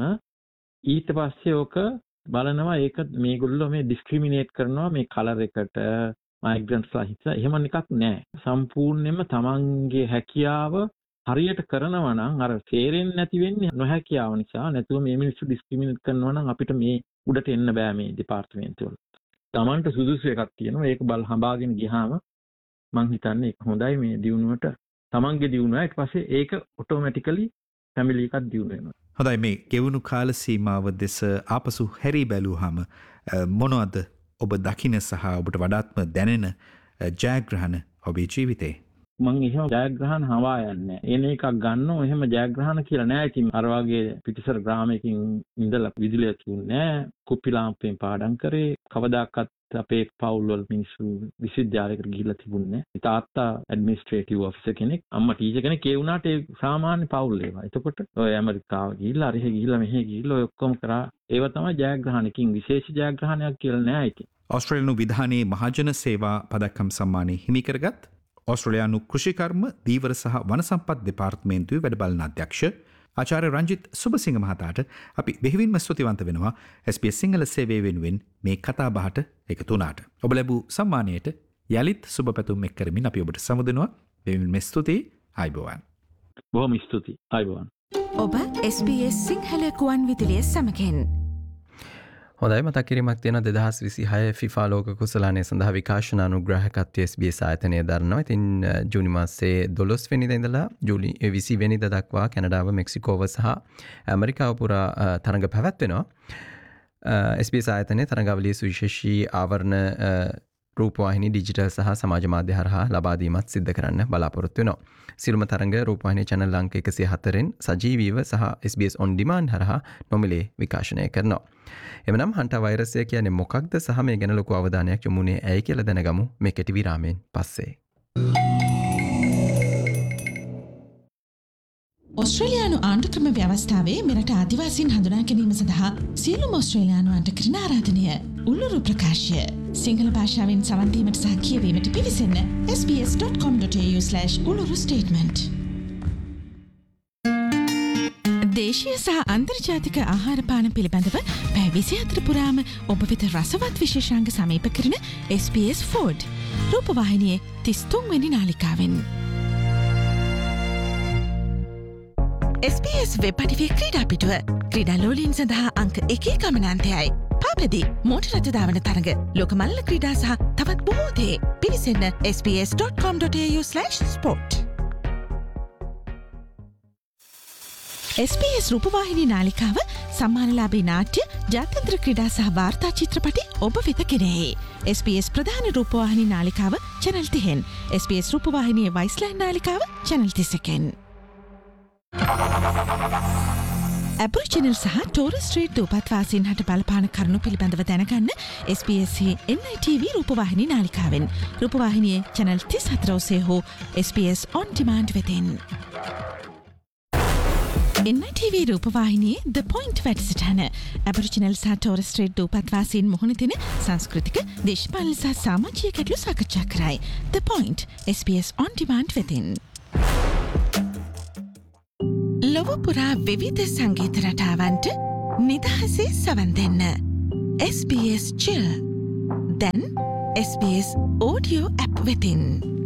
ඊට පස්සේ ඕක බලනවා ඒක මේගොල්ලෝ මේ ඩිස්ක්‍රිමිනේට් කරනවා මේ කලර් එකට මයිග්‍රන්ට්ස්ලා හිටලා එහෙම එකක් නැහැ. සම්පූර්ණයෙන්ම Tamanගේ හැකියාව හරියට කරනවා නම් අර තේරෙන්නේ නැති වෙන්නේ නොහැකියාව නිසා. නැතුව මේ මිනිස්සු ඩිස්ක්‍රිමිනේට් කරනවා නම් අපිට මේ උඩට එන්න බෑ මේ දෙපාර්තමේන්තුව වල. Tamanට සුදුසු එකක් තියෙනවා. ඒක බල හඹාගෙන ගියාම මං හිතන්නේ ඒක හොඳයි මේ දියුණුවට. Tamanගේ දියුණුව ඊට පස්සේ ඒක ඔටෝමැටිකලි ෆැමිලි එකක් දියුණු වෙනවා. හොඳයි මේ ගෙවුණු කාල සීමාව දෙස ආපසු හැරී බැලුවාම මොනවද ඔබ දකින්න සහ ඔබට වඩාත්ම දැනෙන ජයග්‍රහණ ඔබේ ජීවිතේ? මං එහෙම ජයග්‍රහණ හවා යන්නේ. එන එකක් ගන්නව එහෙම ජයග්‍රහණ කියලා නෑ. ඉතින් අර වගේ පිටිසර ග්‍රාමයකින් ඉඳලා විදුලිය තිබුණේ නෑ. කුප්පි ලාම්පුවෙන් පාඩම් කරේ. කවදාකවත් අපේ පවුල් වල මිනිස්සු විශ්වවිද්‍යාලයකට ගිහිල්ලා තිබුණේ නෑ. තාත්තා ඇඩ්මිනිස්ට්‍රේටිව් ඔෆිසර් කෙනෙක්, අම්මා ටීචර් කෙනෙක්. ඒ වුණාට ඒ සාමාන්‍ය පවුල් ඒවා. එතකොට ඔය ඇමරිකාව ගිහිල්ලා අරහෙ ගිහිල්ලා මෙහෙ ගිහිල්ලා ඔය ඔක්කොම කරා. ඒව තමයි ජයග්‍රහණකින් විශේෂ ජයග්‍රහණයක් කියලා නෑ ඉතින්. ඕස්ට්‍රේලියානු විධානයේ මහජන සේවා පදක්කම් සම්මානය හිමි කරගත් ඕස්ට්‍රේලියානු කෘෂිකර්ම දීවර සහ වන සම්පත් දෙපාර්තමේන්තුවේ වැඩ බලන අධ්‍යක්ෂ ආචාර්ය රංජිත් සුබසිංහ මහතාට අපි බෙහෙවින්ම ස්තුතිවන්ත වෙනවා එස් බී එස් සිංහල සේවය වෙනුවෙන් මේ කතා බහට එකතු වුණාට. ඔබ ලැබූ සම්මානයට යලිත් සුබ පැතුම් එක් කරමින් අපි ඔබට සමුදෙනවා. බෙහෙවින්ම ස්තුතියි. ආයුබෝවන්. බොහොම ස්තුතියි. ආයුබෝවන්. ඔබ එස් බී එස් සිංහල ගුවන් විදුලිය සමගින් හොඳයි මතක් කිරීමක් තියෙන දෙදහස් විසිහය ෆිෆා ලෝක කුසලානය සඳහා විකාශන අනුග්‍රහකත්වය එස් බී එස් ආයතනය දරනවා. ඉතින් ජූනි මාසයේ දොළොස් වෙනිදා ඉඳලා ජූලි විසි වෙනිදා දක්වා කැනඩාව, මෙක්සිකෝව සහ ඇමරිකාව පුරා තරඟ පැවැත්වෙනවා. එස් බී එස් ආයතනයේ තරඟාවලියේ සුවිශේෂී ආවරණ රූපවාහිනී ඩිජිටල් සහ සමාජ මාධ්‍ය හරහා ලබා දීමත් සිද්ධ කරන්න බලාපොරොත්තු වෙනවා. සිරුම තරඟ රූපවාහිනී channel අංක එකසිය හතරෙන් සජීවීව සහ S B S on demand හරහා නොමිලේ විකාශනය කරනවා. එමනම් හන්ටා වෛරසය කියන්නේ මොකක්ද සහ මේ ගැන ලොකු අවධානයක් යොමුනේ ඇයි කියලා දැනගමු මේ කෙටි විරාමයෙන් පස්සේ. ඔස්ට්‍රේලියානු ආණ්ඩුක්‍රම ව්‍යවස්ථාවේ මෙරට ආදිවාසීන් හඳුනා ගැනීම සඳහා සියලුම ඔස්ට්‍රේලියානුවන්ට කරන ආරාධනය උළුරු ප්‍රකාශය. සිංහල භාෂාවෙන් සවන් දීමට සහ කියවීමට පිවිසෙන්න S B S dot කොම් dot A you slash උළුරු statement. දේශීය සහ අන්තර්ජාතික ආහාරපාන පිළිබඳව පැය විසිහතර පුරාම ඔබ වෙත රසවත් විශේෂාංග සමීප කරන එස් බී එස් ෆුඩ් රූපවාහිනියේ තිස් තුන් වෙනි නාලිකාවෙන්. එස් බී එස් වෙබ් අඩවිය ක්‍රීඩා පිටුව ක්‍රීඩා ලෝලීන් සඳහා අංක එකේ ගමනාන්තයයි. පාපැදි මෝටර් රථ ධාවන තරඟ ලෝක මල්ල ක්‍රීඩා සහ තවත් බොහෝ දේ පිවිසෙන්න S B S dot කොම් dot A you slash sport. S B S රූපවාහිනී නාලිකාව සම්මානලාභී නාට්‍ය, ජාත්‍යන්තර ක්‍රීඩා සහ වාර්තා චිත්‍රපටි ඔබ වෙත ගෙනෙයි. එස් බී එස් ප්‍රධාන රූපවාහිනී නාලිකාව channel තිහෙන්, එස් බී එස් රූපවාහිනියේ වයිස්ලෑන්ඩ් නාලිකාව channel තිසකෙන්. ඇබොරිජිනල් සහ ටෝරස් ස්ට්‍රේට් දූපත්වාසීන් හට බලපාන කරුණු පිළිබඳව දැනගන්න එස් බී එස් එන් ආයි ටී වී රූපවාහිනී නාලිකාවෙන් රූපවාහිනියේ channel තිස් හතර ඔස්සේ හෝ S B S on demand වෙතින්. එන් ආයි ටී වී රූපවාහිනියේ The Point වැඩසටහන ඇබොරිජිනල් සහ ටෝරස් ස්ට්‍රේට් දූපත්වාසීන් මුහුණ දෙන සංස්කෘතික, දේශපාලන සහ සමාජීය ගැටලු සාකච්ඡා කරයි. The Point S B S on demand වෙතින්. ලොව පුරා විවිධ සංගීත රටාවන්ට නිදහසේ සවන් දෙන්න එස් බී එස් Chill දැන් S B S Audio app වෙතින්.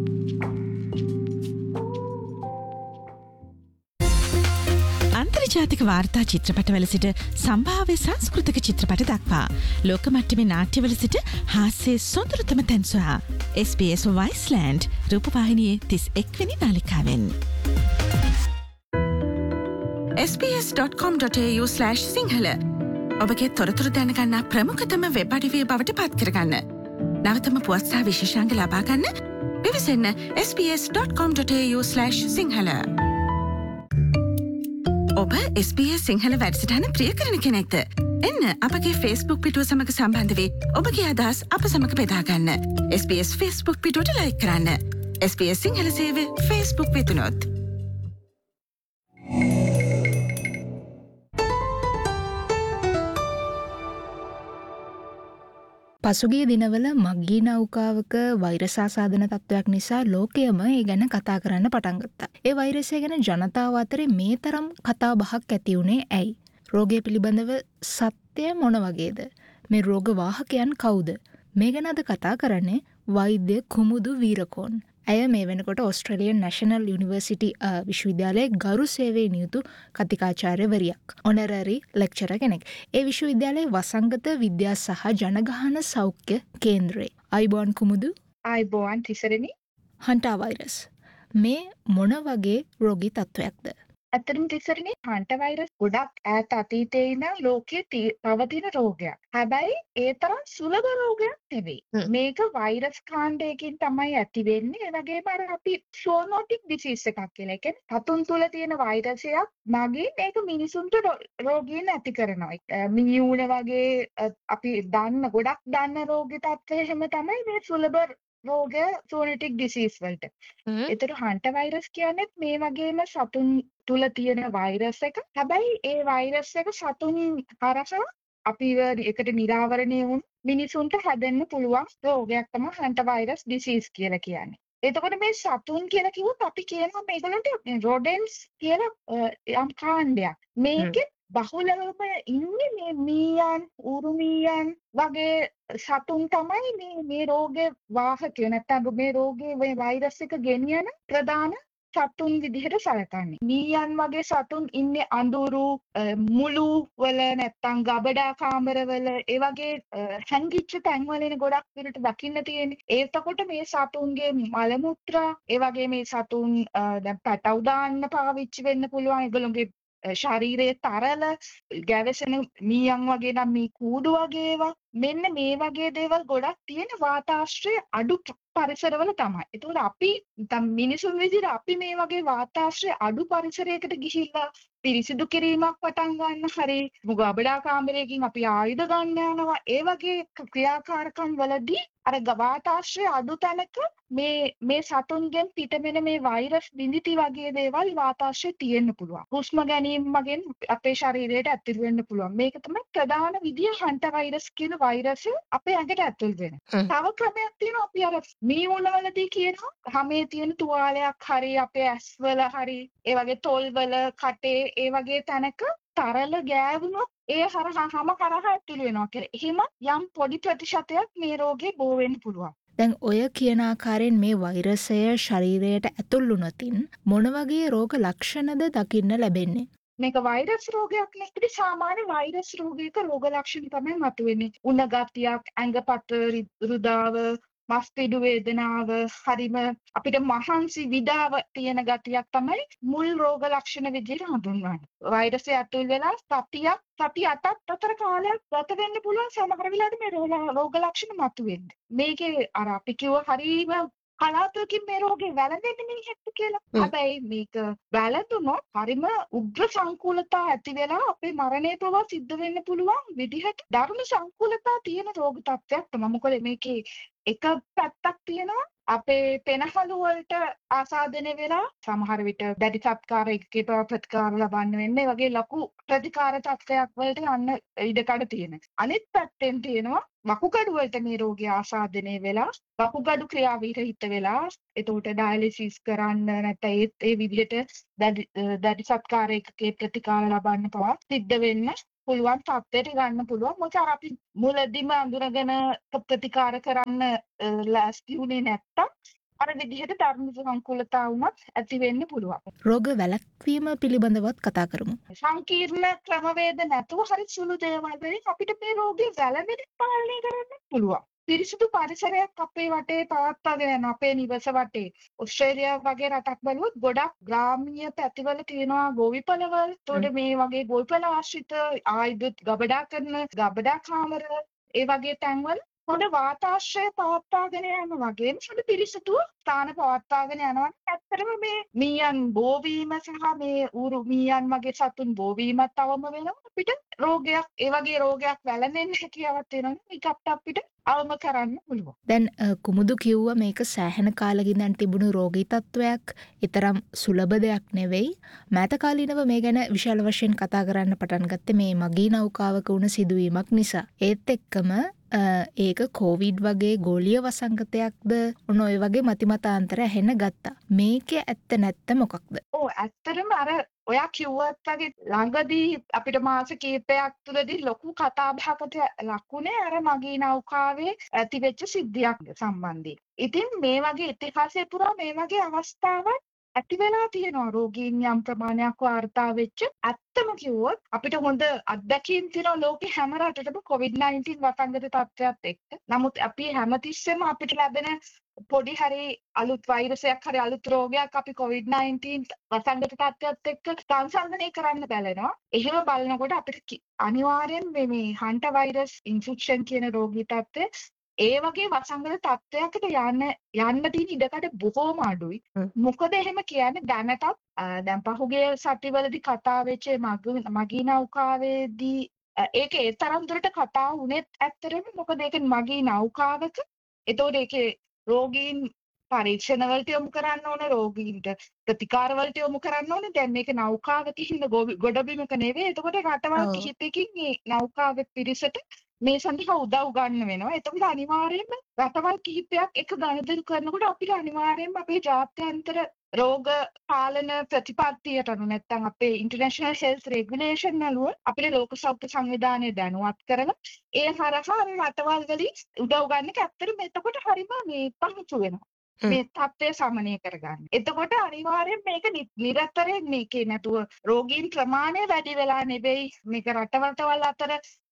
අන්තර්ජාතික වාර්තා චිත්‍රපටවල සිට සම්භාව්‍ය සංස්කෘතික චිත්‍රපට දක්වා ලෝක මට්ටමේ නාට්‍යවල සිට හාස්‍යයේ සොඳුරුතම තැන් සොයා එස් බී එස් වයිස්ලෑන්ඩ් රූපවාහිනියේ තිස් එක් වෙනි නාලිකාවෙන්. s b s dot com dot a u slash Sinhala ඔබගේ තොරතුරු දැනගන්න ප්‍රමුඛතම වෙබ් අඩවිය බවට පත් කරගන්න. නවතම පුවත් සහ විශේෂාංග ලබා ගන්න පිවිසන්න s b s dot com dot a u slash Sinhala. ඔබ S B S සිංහල වැඩසටහන ප්‍රිය කරන කෙනෙක්ද? එන්න අපගේ Facebook පිටුව සමග සම්බන්ධ වී ඔබගේ අදහස් අප සමග බෙදා ගන්න. S B S Facebook පිටුවට like කරන්න. S B S සිංහල සේවය Facebook වෙතුනොත්. පසුගිය දිනවල මගී නෞකාවක වෛරස් ආසාදන තත්ත්වයක් නිසා ලෝකයම ඒ ගැන කතා කරන්න පටන් ගත්තා. ඒ වෛරසය ගැන ජනතාව අතරේ මේ තරම් කතා බහක් ඇති වුණේ ඇයි? රෝගය පිළිබඳව සත්‍යය මොන වගේද? මේ රෝග වාහකයන් කවුද? මේ ගැන අද කතා කරන්නේ වෛද්‍ය කුමුදු වීරකෝන්. ඇය මේ වෙනකොට ඔස්ට්‍රේලියන් නැෂනල් යුනිවර්සිටි විශ්වවිද්‍යාලයේ ගරු සේවයේ නියුතු කතිකාචාර්යවරියක්. ඔනරරි ලෙක්චරර් කෙනෙක්. ඒ විශ්වවිද්‍යාලයේ වසංගත විද්‍යා සහ ජනගහන සෞඛ්‍ය කේන්ද්‍රයේ. අයිබෝන් කුමුදු. අයිබෝන් තිසරණි. හන්ටා වෛරස්. මේ මොන වගේ රෝගී තත්ත්වයක්ද? ඇත්තටම තිසරණි හන්ටා වෛරස් ගොඩක් ඈත අතීතයේ ඉඳන් ලෝකයේ පවතින රෝගයක්. හැබැයි ඒ තරම් සුලභ රෝගයක් නෙවෙයි. මේක වෛරස් කාණ්ඩයකින් තමයි ඇති වෙන්නේ. ඒ වගේම අර අපි zoonotic disease එකක් කියලා. ඒ කියන්නේ සතුන් තුල තියෙන වෛරසයක් මගින් ඒක මිනිසුන්ට රෝගීන් ඇති කරනවා. මිනියුන වගේ අපි දන්න ගොඩක් දන්න රෝගී තත්ත්වය හැම තමයි මේ සුලභ රෝග zoonotic disease වලට. ඒතර හන්ටා වෛරස් කියන්නේ මේ වගේම සතුන් තුල තියෙන වෛරස් එක. හැබැයි ඒ වෛරස් එක සතුන් හරහා අපිව එකට නිරාවරණය වුණු මිනිසුන්ට හැදෙන්න පුළුවන් රෝගයක් තමයි හන්ටා වෛරස් disease කියලා කියන්නේ. එතකොට මේ සතුන් කියලා කිව්වොත් අපි කියනවා මේගොල්ලන්ට rodents කියලා යම් කාණ්ඩයක්. මේකේ බහුලවම ඉන්නේ මේ මීයන්, උරුමීයන් වගේ සතුන් තමයි මේ මේ රෝගේ වාහකය. නැත්නම් මේ රෝගේ මේ වෛරස් එක ගෙනියන ප්‍රධාන සතුන් විදිහට සැලකන්නේ. මීයන් වගේ සතුන් ඉන්නේ අඳුරු මුළු වල නැත්නම් ගබඩා කාමරවල ඒ වගේ හැංගිච්ච තැන්වල එන ගොඩක් විරට දකින්න තියෙන්නේ. ඒතකොට මේ සතුන්ගේ මල මුත්‍රා ඒ වගේ මේ සතුන් දැන් පැටව දාන්න පාවිච්චි වෙන්න පුළුවන්. ඒගොල්ලෝගේ ශරීරයේ තරල ගැවසෙන මීයන් වගේ නම් මේ කූඩු වගේ ඒවා මෙන්න මේ වගේ දේවල් ගොඩක් තියෙන වාතාශ්‍රය අඩු පරිසරවල තමයි. ඒතකොට අපි මිනිසුන් විදිහට අපි මේ වගේ වාතාශ්‍රය අඩු පරිසරයකට ගිහිල්ලා පිරිසිදු කිරීමක් පටන් ගන්න හරි ගබඩා කාමරයකින් අපි ආයුධ ගන්න යනවා. ඒ වගේ ක්‍රියාකාරකම් වලදී අර වාතාශ්‍රය අඩු තැනක මේ මේ සතුන්ගෙන් පිටවෙන මේ වෛරස් බිඳිති වගේ දේවල් වාතාශ්‍රයේ තියෙන්න පුළුවන්. හුස්ම ගැනීම මගෙන් අපේ ශරීරයට ඇතුල් වෙන්න පුළුවන්. මේක තමයි ප්‍රධාන විදිය හන්ටා වෛරස් කියන වෛරසය අපේ ඇඟට ඇතුල් වෙන. තව ක්‍රමයක් තියෙනවා අපි අර මේ උණවලදී කියනවා හැමේ තියෙන තුවාලයක් හරි අපේ ඇස්වල හරි ඒ වගේ තොල්වල කටේ ඒ වගේ තැනක තරල ගෑවුනොත් ඒ හරහා හැම කරහා ඇතුල් වෙනවා කියලා. එහෙම යම් පොඩි ප්‍රතිශතයක් මේ රෝගේ බෝ වෙන්න පුළුවන්. දැන් ඔය කියන ආකාරයෙන් මේ වෛරසය ශරීරයට ඇතුල් වුණොතින් මොන වගේ රෝග ලක්ෂණද දකින්න ලැබෙන්නේ? මේක වෛරස් රෝගයක් නෙවෙයි. සාමාන්‍ය වෛරස් රෝගයක රෝග ලක්ෂණ තමයි මතුවෙන්නේ. උණ ගතියක්, ඇඟපත රුදාව, මස්පිඩු වේදනාව, හරිම අපිට මහන්සි විඩාව තියෙන ගතියක් තමයි මුල් රෝග ලක්ෂණ විදිහට හඳුන්වන්නේ. වෛරසය ඇතුල් වෙලා සතියක් සති අටක් අතර කාලයක් ගත වෙන්න පුළුවන් සමහර වෙලාවට මේ රෝග ලක්ෂණ මතුවෙන්නේ. මේකේ අර අපි කිව්ව හරීම කලාතුරකින් මේ රෝගේ වැළඳෙන්නේ මිනිහෙක්ට කියලා. හැබැයි මේක වැළඳුනොත් හරිම උග්‍ර සංකූලතා ඇති වෙලා අපේ මරණය පවා සිද්ධ වෙන්න පුළුවන් විදිහට ධර්ම සංකූලතා තියෙන රෝග තත්ත්වයක් තමයි. මොකද මේකේ එක පැත්තක් තියෙනවා අපේ පෙනහළු වලට ආසාදනය වෙලා සමහර විට දැඩි සත්කාර එකකේ ප්‍රතිකාර ලබන්න වෙන්නේ. ඒ වගේ ලොකු ප්‍රතිකාර තත්ත්වයක් වලට යන්න ඉඩකඩ තියෙනවා. අනිත් පැත්තෙන් තියෙනවා වකුගඩු වලට මේ රෝගය ආසාදනය වෙලා වකුගඩු ක්‍රියාව විරහිත වෙලා එතකොට ඩයලිසිස් කරන්න නැත්නම් ඒ ඒ විදිහට දැඩි සත්කාර එකකේ ප්‍රතිකාර ලබන්න පවා සිද්ධ වෙන්න පුළුවන් තත්ත්වයට ගන්න පුළුවන්. මොකද අපි මුලදීම අඳුරගෙන ප්‍රතිකාර කරන්න ලෑස්ති වුණේ නැත්තම් අර විදිහට ධර්ම සංකූලතා වුණත් ඇති වෙන්න පුළුවන්. රෝග වැළැක්වීම පිළිබඳවත් කතා කරමු. සංකීර්ණ ක්‍රමවේද නැතුව හරි සුළු දේවල් වලින් අපිට මේ රෝගය වැළඳෙන්න පාලනය කරන්න පුළුවන්. පිරිසිදු පරිසරයක් අපේ වටේ පවත්වාගෙන යනවා. අපේ නිවස වටේ. ඔස්ට්‍රේලියාව වගේ රටක් බලුවොත් ගොඩක් ග්‍රාමීය පැතිවල තියෙනවා ගොවිපළවල්. ඒතකොට මේ වගේ ගොවිපළ ආශ්‍රිත ආයුධ ගබඩා කරන ගබඩා කාමර ඒ වගේ තැන්වල හොඳ වාතාශ්‍රය පවත්වාගෙන යන වගේ හොඳ පිරිසිදු ස්ථාන පවත්වාගෙන යනවා. ඇත්තටම මේ මීයන් බෝවීම සහ මේ ඌරු මීයන් වගේ සතුන් බෝවීමත් අවම වෙනවා. අපිට රෝගයක් ඒ වගේ රෝගයක් වැළඳෙන්න හැකියාවක් තියෙනවා. ඒකට අපිට අවම කරන්න පුළුවන්. දැන් කුමුදු කිව්වා මේක සෑහෙන කාලෙකින් දැන් තිබුණු රෝගී තත්වයක් ඊතරම් සුලභ දෙයක් නෙවෙයි. මෑත කාලීනව මේ ගැන විශාල වශයෙන් කතා කරන්න පටන් ගත්තේ මේ මගී නෞකාවක වුණ සිදුවීමක් නිසා. ඒත් එක්කම ඒක කෝවිඩ් වගේ ගෝලීය වසංගතයක්ද ඔන්න ඔය වගේ මතිමතාන්තර ඇහෙන්න ගත්තා. මේකේ ඇත්ත නැත්ත මොකක්ද? ඔව් ඇත්තටම අර ඔයා කිව්වත් වගේ ළඟදී අපිට මාස කිහිපයක් තුළදී ලොකු කතා බහකට ලකුණේ අර මගී නෞකාවේ ඇතිවෙච්ච සිද්ධියක් සම්බන්ධයෙන්. ඉතින් මේ වගේ ඉතිහාසය පුරා මේ වගේ අවස්ථාවක් ඇති වෙලා තියෙනවා. රෝගීන් යම් ප්‍රමාණයක් වාර්තා වෙච්ච. ඇත්තම කිව්වොත් අපිට හොඳ අත්දැකීම් තියෙනවා ලෝකේ හැම රටකටම කොවිඩ් නයින්ටීන් වසංගත තත්ත්වයක් එක්ක. නමුත් අපි හැමතිස්සෙම අපිට ලැබෙන පොඩි හරි අලුත් වෛරසයක් හරි අලුත් රෝගයක් අපි කොවිඩ් නයින්ටීන් වසංගත තත්ත්වයක් එක්ක සංසන්දනය කරන්න බැලෙනවා. එහෙම බලනකොට අපිට අනිවාර්යෙන් මේ මේ හන්ටා වෛරස් ඉන්ෆෙක්ෂන් කියන රෝගී තත්ත්වය ඒ වගේ වසංගත තත්ත්වයකට යන්න යන්න තියෙන ඉඩකඩ බොහෝම අඩුයි. මොකද එහෙම කියන්නේ දැනටත් දැන් පහුගිය සතිවලදී කතා වෙච්ච මගී නෞකාවේදී ඒක ඒ තරම් දුරට කතා වුණෙත් ඇත්තටම මොකද ඒක මගී නෞකාවක. ඒතකොට ඒකේ රෝගීන් පරීක්ෂණ වලට යොමු කරන්න ඕනේ, රෝගීන්ට ප්‍රතිකාර වලට යොමු කරන්න ඕනේ. දැන් මේක නෞකාවක හිඳ ගොඩබිමක නෙවෙයි. එතකොට රටවල් කිහිපයකින් මේ නෞකාවේ පිරිසට මේ සඳහා උදව් ගන්න වෙනවා. එතකොට අනිවාර්යයෙන්ම රටවල් කිහිපයක් එක ගනුදෙනු කරනකොට අපිට අනිවාර්යයෙන්ම අපේ ජාත්‍යන්තර රෝග පාලන ප්‍රතිපත්තියට අනුව නැත්නම් අපේ ඉන්ටර්නැෂනල් හෙල්ත් රෙගුලේෂන් වල අපිට ලෝක සෞඛ්‍ය සංවිධානය දැනුවත් කරලා ඒ හරහා රටවල් වලින් උදව් ගන්න එක ඇත්තටම එතකොට හරිම මේ පහසු වෙනවා. මේ තත්ත්වය සමනය කරගන්න. එතකොට අනිවාර්යෙන් මේක නිරතරයෙන් මේකේ නැතුව රෝගීන් ප්‍රමාණය වැඩි වෙලා නෙවෙයි මේක රටවල් අතර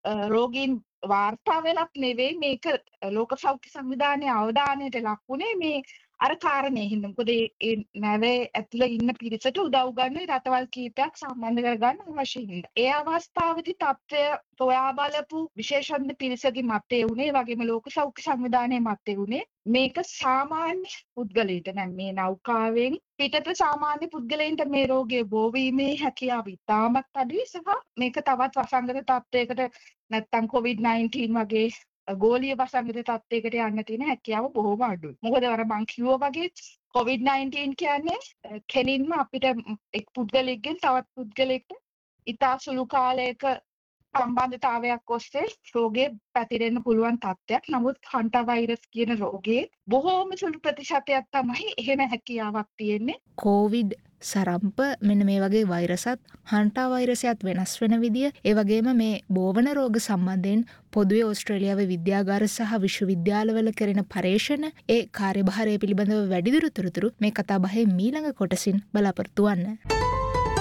රෝගීන් වාර්තා වෙලක් නෙවෙයි මේක ලෝක සෞඛ්‍ය සංවිධානයේ අවධානයට ලක් වුණේ මේ අර කාරණේ හින්දා. මොකද ඒ නැවේ ඇතුළේ ඉන්න පිරිසට උදව් ගන්න රටවල් කීපයක් සම්බන්ධ කරගන්න අවශ්‍ය හින්දා. ඒ අවස්ථාවේදී තත්ත්වය සොයා බලපු විශේෂඥ පිරිසගේ මතය උනේ වගේම ලෝක සෞඛ්‍ය සංවිධානයේ මතය උනේ මේක සාමාන්‍ය පුද්ගලයින්ට නම් මේ නෞකාවෙන් පිටත සාමාන්‍ය පුද්ගලයින්ට මේ රෝගය බෝවීමේ හැකියාව ඉතාමත් අඩුයි සහ මේක තවත් වසංගත තත්ත්වයකට නැත්තම් කොවිඩ් නයින්ටීන් වගේ ගෝලීය වසංගත තත්ත්වයකට යන්න තියෙන හැකියාව බොහොම අඩුයි. මොකද අර මං කිව්වා වගේ කොවිඩ් නයින්ටීන් කියන්නේ කෙලින්ම අපිට එක් පුද්ගලෙක්ගෙන් තවත් පුද්ගලෙක්ට ඉතා සුළු කාලයක සම්බන්ධතාවයක් ඔස්සේ රෝගය පැතිරෙන්න පුළුවන් තත්ත්වයක්. නමුත් හන්ටා වෛරස් කියන රෝගයේ බොහෝම සුළු ප්‍රතිශතයක් තමයි එහෙම හැකියාවක් තියෙන්නේ. කොවිඩ් සරම්ප මෙන්න මේ වගේ වෛරසත් හන්ටා වෛරසයත් වෙනස් වෙන විදිය ඒ වගේම මේ බෝවන රෝග සම්බන්ධයෙන් පොදුවේ ඕස්ට්‍රේලියාවේ විද්‍යාගාර සහ විශ්වවිද්‍යාලවල කරන පර්යේෂණ ඒ කාර්යභාරය පිළිබඳව වැඩිදුර තොරතුරු මේ කතා බහේ මීළඟ කොටසින් බලාපොරොත්තු වන්න.